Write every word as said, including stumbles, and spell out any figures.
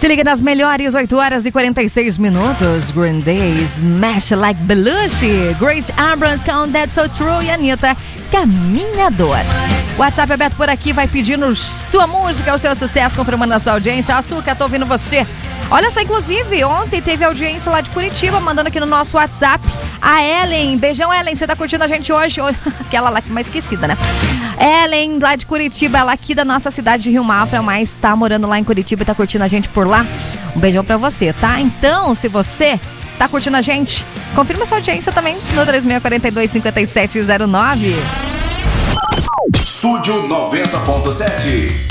Se liga nas melhores oito horas e quarenta e seis minutos. Green Day, Smash Like Belushi, Grace Abrams com That's So True e Anitta, Caminhador. WhatsApp aberto por aqui, vai pedindo sua música, o seu sucesso, confirmando a sua audiência. Açúcar, tô ouvindo você. Olha só, inclusive, ontem teve audiência lá de Curitiba, mandando aqui no nosso WhatsApp. A Ellen, beijão Ellen, você tá curtindo a gente hoje? Aquela lá que mais esquecida, né? Ellen, lá de Curitiba, ela aqui da nossa cidade de Rio Mafra, mas tá morando lá em Curitiba e tá curtindo a gente por lá. Um beijão pra você, tá? Então, se você tá curtindo a gente, confirma sua audiência também no três seis quatro dois, cinco sete zero nove. Estúdio noventa ponto sete.